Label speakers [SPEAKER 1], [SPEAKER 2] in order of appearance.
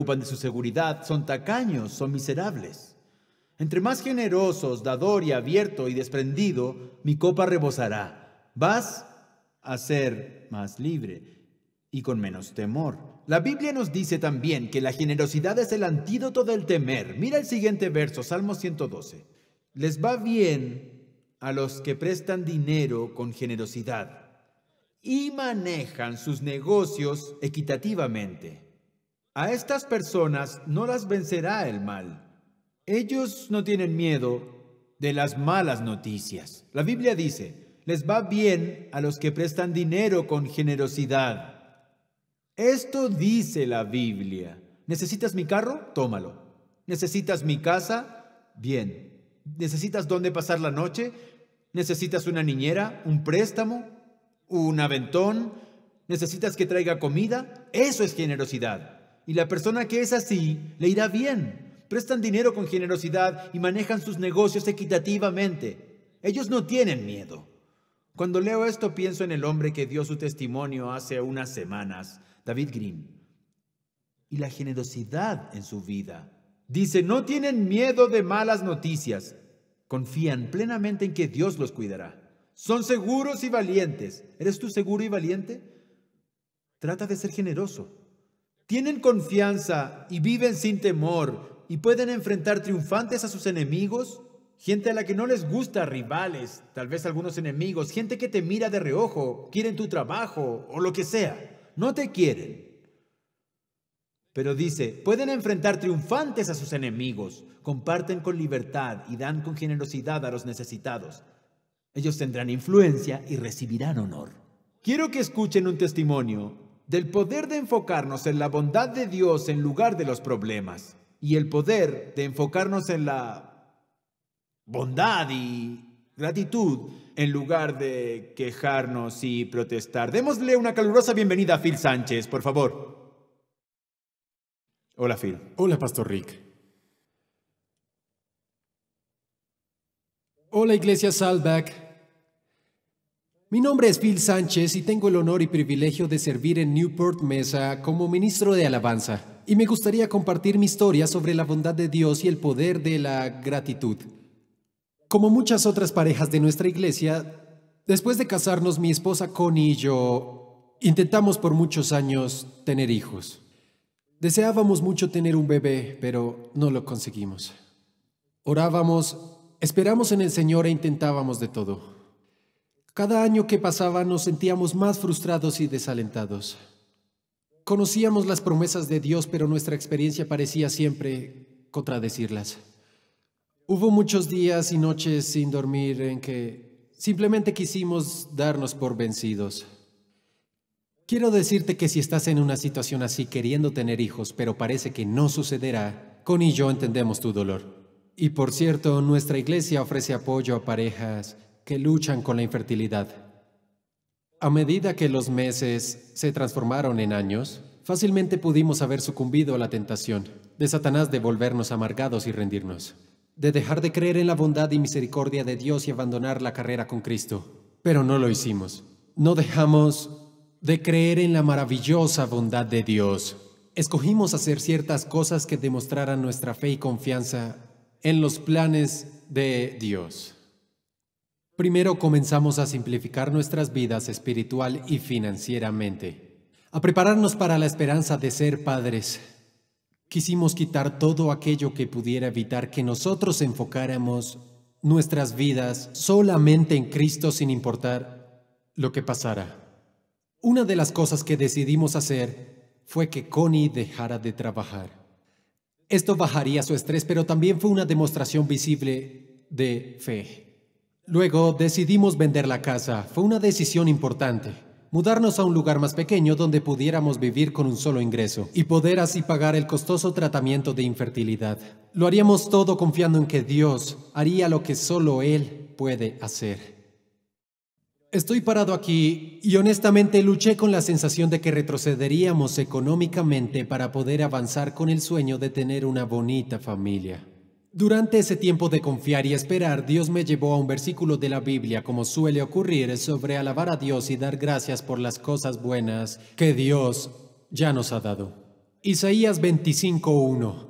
[SPEAKER 1] preocupan de su seguridad, son tacaños, son miserables. Entre más generosos, dador y abierto y desprendido, mi copa rebosará. Vas a ser más libre y con menos temor. La Biblia nos dice también que la generosidad es el antídoto del temer. Mira el siguiente verso, Salmo 112. Les va bien a los que prestan dinero con generosidad y manejan sus negocios equitativamente. A estas personas no las vencerá el mal. Ellos no tienen miedo de las malas noticias. La Biblia dice, les va bien a los que prestan dinero con generosidad. Esto dice la Biblia. ¿Necesitas mi carro? Tómalo. ¿Necesitas mi casa? Bien. ¿Necesitas dónde pasar la noche? ¿Necesitas una niñera? ¿Un préstamo? ¿Un aventón? ¿Necesitas que traiga comida? Eso es generosidad. Y la persona que es así, le irá bien. Prestan dinero con generosidad y manejan sus negocios equitativamente. Ellos no tienen miedo. Cuando leo esto pienso en el hombre que dio su testimonio hace unas semanas, David Grimm, y la generosidad en su vida. Dice, no tienen miedo de malas noticias. Confían plenamente en que Dios los cuidará. Son seguros y valientes. ¿Eres tú seguro y valiente? Trata de ser generoso. Tienen confianza y viven sin temor y pueden enfrentar triunfantes a sus enemigos, gente a la que no les gusta, rivales, tal vez algunos enemigos, gente que te mira de reojo, quieren tu trabajo o lo que sea. No te quieren. Pero dice, pueden enfrentar triunfantes a sus enemigos, comparten con libertad y dan con generosidad a los necesitados. Ellos tendrán influencia y recibirán honor. Quiero que escuchen un testimonio del poder de enfocarnos en la bondad de Dios en lugar de los problemas y el poder de enfocarnos en la bondad y gratitud en lugar de quejarnos y protestar. Démosle una calurosa bienvenida a Phil Sánchez, por favor. Hola, Phil.
[SPEAKER 2] Hola, Pastor Rick. Hola, Iglesia Saddleback. Mi nombre es Phil Sánchez y tengo el honor y privilegio de servir en Newport Mesa como ministro de alabanza. Y me gustaría compartir mi historia sobre la bondad de Dios y el poder de la gratitud. Como muchas otras parejas de nuestra iglesia, después de casarnos, mi esposa Connie y yo intentamos por muchos años tener hijos. Deseábamos mucho tener un bebé, pero no lo conseguimos. Orábamos, esperamos en el Señor e intentábamos de todo. Cada año que pasaba nos sentíamos más frustrados y desalentados. Conocíamos las promesas de Dios, pero nuestra experiencia parecía siempre contradecirlas. Hubo muchos días y noches sin dormir en que simplemente quisimos darnos por vencidos. Quiero decirte que si estás en una situación así queriendo tener hijos, pero parece que no sucederá, Connie y yo entendemos tu dolor. Y por cierto, nuestra iglesia ofrece apoyo a parejas que luchan con la infertilidad. A medida que los meses se transformaron en años, fácilmente pudimos haber sucumbido a la tentación de Satanás de volvernos amargados y rendirnos, de dejar de creer en la bondad y misericordia de Dios y abandonar la carrera con Cristo. Pero no lo hicimos. No dejamos de creer en la maravillosa bondad de Dios. Escogimos hacer ciertas cosas que demostraran nuestra fe y confianza en los planes de Dios. Primero comenzamos a simplificar nuestras vidas espiritual y financieramente, a prepararnos para la esperanza de ser padres. Quisimos quitar todo aquello que pudiera evitar que nosotros enfocáramos nuestras vidas solamente en Cristo sin importar lo que pasara. Una de las cosas que decidimos hacer fue que Connie dejara de trabajar. Esto bajaría su estrés, pero también fue una demostración visible de fe. Luego decidimos vender la casa. Fue una decisión importante. Mudarnos a un lugar más pequeño donde pudiéramos vivir con un solo ingreso y poder así pagar el costoso tratamiento de infertilidad. Lo haríamos todo confiando en que Dios haría lo que solo Él puede hacer. Estoy parado aquí y honestamente luché con la sensación de que retrocederíamos económicamente para poder avanzar con el sueño de tener una bonita familia. Durante ese tiempo de confiar y esperar, Dios me llevó a un versículo de la Biblia, como suele ocurrir, sobre alabar a Dios y dar gracias por las cosas buenas que Dios ya nos ha dado. Isaías 25:1.